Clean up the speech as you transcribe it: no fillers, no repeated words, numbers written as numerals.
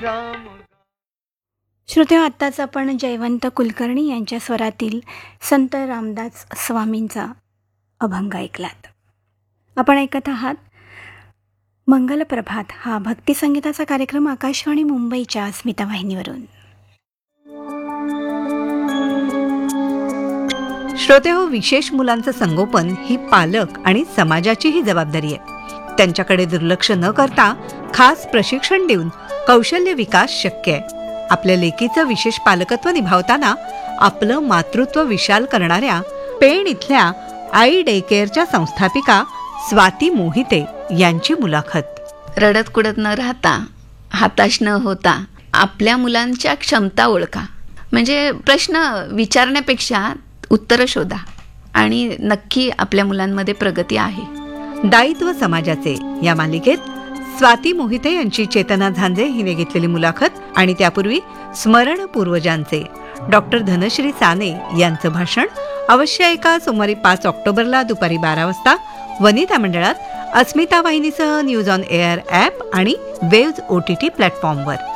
श्रोते, आत्ताच आपण जयवंत कुलकर्णी यांच्या स्वरातील संत रामदास स्वामींचा अभंग ऐकलात. आपण ऐकत आहात मंगलप्रभात हा भक्तिसंगीताचा कार्यक्रम आकाशवाणी मुंबईच्या अस्मिता वाहिनीवरून. श्रोते हो, विशेष मुलांचं संगोपन ही पालक आणि समाजाचीही जबाबदारी आहे. त्यांच्याकडे दुर्लक्ष न करता खास प्रशिक्षण देऊन कौशल्य विकास शक्य आहे. आपल्या लेकीचं विशेष पालकत्व निभावताना आपलं मातृत्व विशाल करणाऱ्या पेण इथल्या आई डे केअरच्या संस्थापिका स्वाती मोहिते यांची मुलाखत. रडत कुडत न राहता, हताश न होता आपल्या मुलांच्या क्षमता ओळखा. म्हणजे प्रश्न विचारण्यापेक्षा उत्तरं शोधा आणि नक्की आपल्या मुलांमध्ये प्रगती आहे. दायित्व समाजाचे या मालिकेत स्वाती मोहिते यांची चेतना झांजे हिने घेतलेली मुलाखत आणि त्यापूर्वी स्मरण पूर्वजांचे डॉक्टर धनश्री साने यांचं भाषण अवश्य ऐका. सोमवारी 5 ऑक्टोबरला दुपारी 12 वाजता वनिता मंडळात अस्मिता वाहिनीसह न्यूज ऑन एअर ॲप आणि वेव्ज OTT प्लॅटफॉर्मवर.